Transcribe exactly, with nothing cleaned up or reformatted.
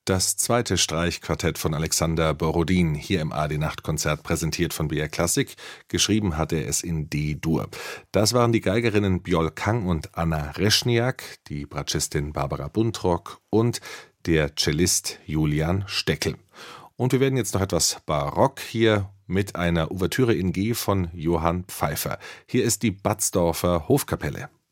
Das zweite Streichquartett von Alexander Borodin, hier im A R D-Nachtkonzert, präsentiert von B R Klassik. Geschrieben hat er es in D-Dur. Das waren die Geigerinnen Bjol Kang und Anna Reschniak, die Bratschistin Barbara Buntrock und der Cellist Julian Steckel. Und wir werden jetzt noch etwas barock hier mit einer Ouvertüre in G von Johann Pfeiffer. Hier ist die Batzdorfer Hofkapelle.